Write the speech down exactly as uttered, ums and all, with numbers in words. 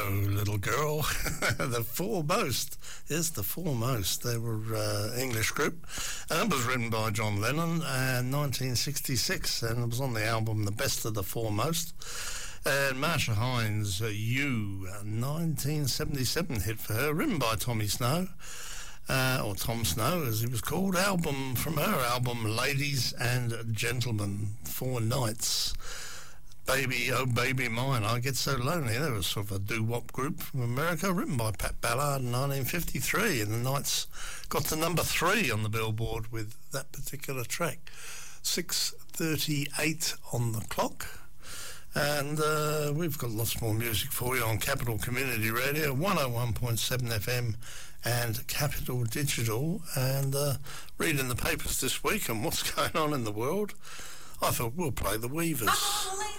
Hello, little girl. The Foremost. Yes, the Foremost. They were uh, English group. And it was written by John Lennon in nineteen sixty-six, and it was on the album The Best of the Foremost. And Marsha Hines, uh, You, a nineteen seventy-seven hit for her, written by Tommy Snow, uh, or Tom Snow as he was called. Album from her album, Ladies and Gentlemen, Four Nights. Baby, Oh Baby Mine, I Get So Lonely. That was sort of a doo-wop group from America, written by Pat Ballard in nineteen fifty-three, and the Knights got to number three on the Billboard with that particular track. six thirty-eight on the clock, and uh, we've got lots more music for you on Capital Community Radio, one oh one point seven F M and Capital Digital. And uh, reading the papers this week and what's going on in the world, I thought we'll play the Weavers.